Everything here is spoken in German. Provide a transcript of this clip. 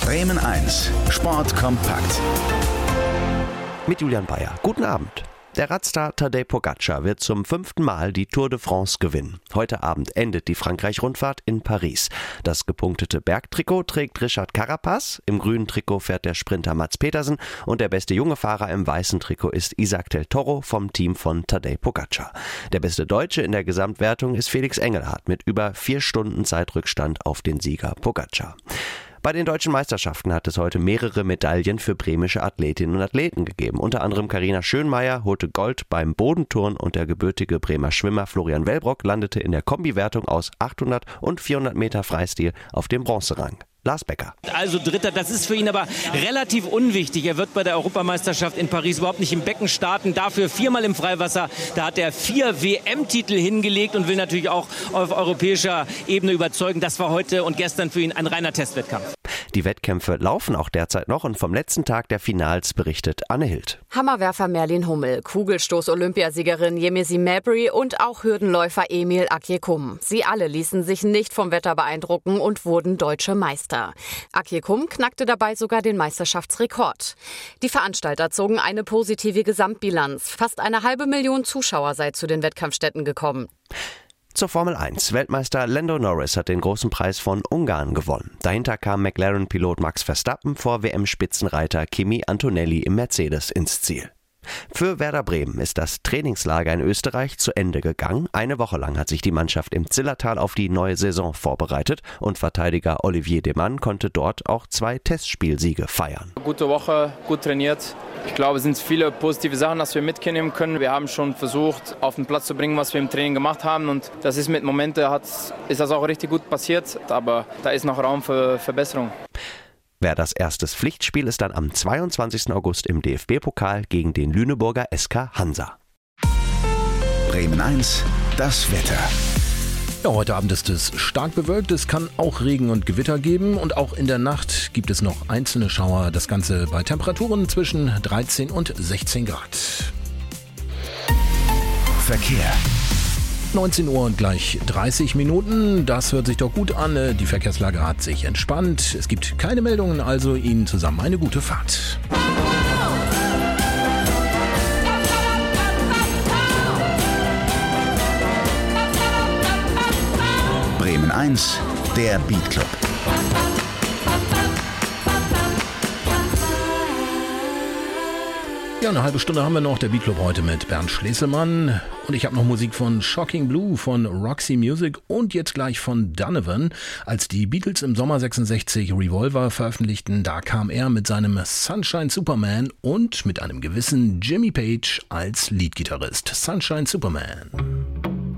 Bremen 1, Sport kompakt. Mit Julian Bayer. Guten Abend. Der Radstar Tadej Pogačar wird zum 5. Mal die Tour de France gewinnen. Heute Abend endet die Frankreich-Rundfahrt in Paris. Das gepunktete Bergtrikot trägt Richard Carapaz, im grünen Trikot fährt der Sprinter Mads Pedersen und der beste junge Fahrer im weißen Trikot ist Isaac del Toro vom Team von Tadej Pogačar. Der beste Deutsche in der Gesamtwertung ist Felix Engelhardt mit über 4 Stunden Zeitrückstand auf den Sieger Pogačar. Bei den deutschen Meisterschaften hat es heute mehrere Medaillen für bremische Athletinnen und Athleten gegeben. Unter anderem Carina Schönmeier holte Gold beim Bodenturnen und der gebürtige Bremer Schwimmer Florian Wellbrock landete in der Kombiwertung aus 800 und 400 Meter Freistil auf dem Bronzerang. Lars Becker. Also Dritter, das ist für ihn aber relativ unwichtig. Er wird bei der Europameisterschaft in Paris überhaupt nicht im Becken starten. Dafür 4-mal im Freiwasser. Da hat er 4 WM-Titel hingelegt und will natürlich auch auf europäischer Ebene überzeugen. Das war heute und gestern für ihn ein reiner Testwettkampf. Die Wettkämpfe laufen auch derzeit noch und vom letzten Tag der Finals berichtet Anne Hild. Hammerwerfer Merlin Hummel, Kugelstoß-Olympiasiegerin Yemisi Mabry und auch Hürdenläufer Emil Akjekum. Sie alle ließen sich nicht vom Wetter beeindrucken und wurden deutsche Meister. Akjekum knackte dabei sogar den Meisterschaftsrekord. Die Veranstalter zogen eine positive Gesamtbilanz. Fast 500.000 Zuschauer sei zu den Wettkampfstätten gekommen. Zur Formel 1. Weltmeister Lando Norris hat den großen Preis von Ungarn gewonnen. Dahinter kam McLaren-Pilot Max Verstappen vor WM-Spitzenreiter Kimi Antonelli im Mercedes ins Ziel. Für Werder Bremen ist das Trainingslager in Österreich zu Ende gegangen. Eine Woche lang hat sich die Mannschaft im Zillertal auf die neue Saison vorbereitet und Verteidiger Olivier Demann konnte dort auch 2 Testspielsiege feiern. Gute Woche, gut trainiert. Ich glaube, es sind viele positive Sachen, dass wir mitnehmen können. Wir haben schon versucht, auf den Platz zu bringen, was wir im Training gemacht haben. Und das ist mit Momente, ist das auch richtig gut passiert. Aber da ist noch Raum für Verbesserung. Werders erstes Pflichtspiel ist dann am 22. August im DFB-Pokal gegen den Lüneburger SK Hansa. Bremen 1, das Wetter. Ja, heute Abend ist es stark bewölkt, es kann auch Regen und Gewitter geben und auch in der Nacht gibt es noch einzelne Schauer. Das Ganze bei Temperaturen zwischen 13 und 16 Grad. Verkehr. 19 Uhr und gleich 30 Minuten. Das hört sich doch gut an. Die Verkehrslage hat sich entspannt. Es gibt keine Meldungen, also Ihnen zusammen eine gute Fahrt. Bremen 1, der Beat Club. Ja, eine halbe Stunde haben wir noch. Der Beat Club heute mit Bernd Schleselmann. Und ich habe noch Musik von Shocking Blue, von Roxy Music und jetzt gleich von Donovan. Als die Beatles im Sommer 66 Revolver veröffentlichten, da kam er mit seinem Sunshine Superman und mit einem gewissen Jimmy Page als Leadgitarrist. Sunshine Superman.